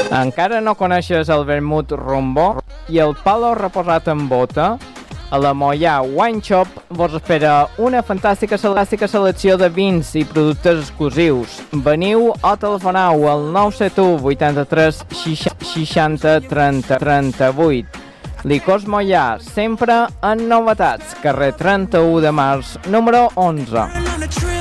Encara no coneixes el vermut Rombó i el palo reposat en bota? A la Moià Wine Shop vos espera una fantàstica selecció de vins i productes exclusius. Veniu o telefoneu al 971 83 60 30 38. Licors Moià, sempre en novetats. Carrer 31 de març, número 11.